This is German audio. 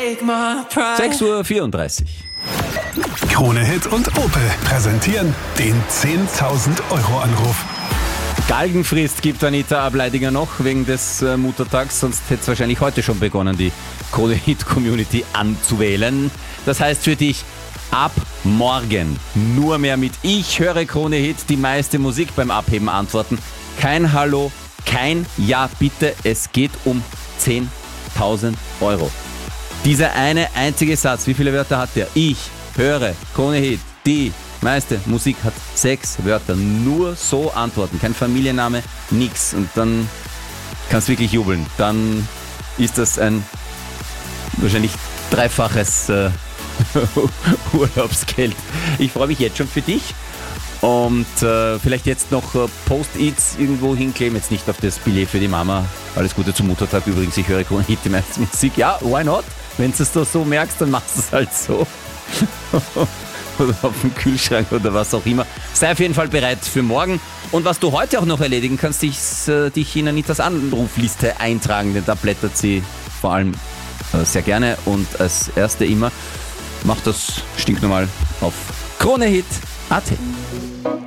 6:34 Uhr. Krone Hit und Opel präsentieren den 10.000 Euro Anruf. Galgenfrist gibt Anita Ableidinger noch wegen des Muttertags, sonst hätte es wahrscheinlich heute schon begonnen, die Krone Hit Community anzuwählen. Das heißt für dich, ab morgen nur mehr mit Ich höre Krone Hit, die meiste Musik beim Abheben antworten. Kein Hallo, kein Ja bitte, es geht um 10.000 Euro. Dieser eine einzige Satz, wie viele Wörter hat der? Ich höre Krone Hit, die meiste Musik hat 6 Wörter. Nur so antworten, kein Familienname, nix. Und dann kannst du wirklich jubeln. Dann ist das ein wahrscheinlich dreifaches Urlaubsgeld. Ich freue mich jetzt schon für dich. Und vielleicht jetzt noch Post-its irgendwo hinkleben. Jetzt nicht auf das Billett für die Mama. Alles Gute zum Muttertag. Übrigens, ich höre Krone Hit, die meiste Musik. Ja, why not? Wenn du es da so merkst, dann machst du es halt so. Oder auf dem Kühlschrank oder was auch immer. Sei auf jeden Fall bereit für morgen. Und was du heute auch noch erledigen kannst, dich in Anitas Anrufliste eintragen, denn da blättert sie vor allem sehr gerne. Und als erste immer, mach das stinknormal auf KroneHit.at.